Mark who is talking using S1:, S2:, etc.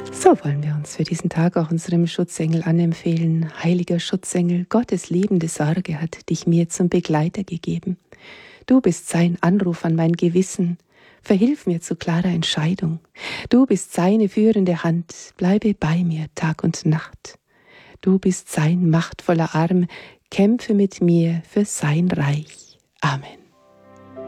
S1: So wollen wir uns für diesen Tag auch unserem Schutzengel anempfehlen. Heiliger Schutzengel, Gottes liebende Sorge hat dich mir zum Begleiter gegeben. Du bist sein Anruf an mein Gewissen. Verhilf mir zu klarer Entscheidung. Du bist seine führende Hand. Bleibe bei mir Tag und Nacht. Du bist sein machtvoller Arm. Kämpfe mit mir für sein Reich. Amen.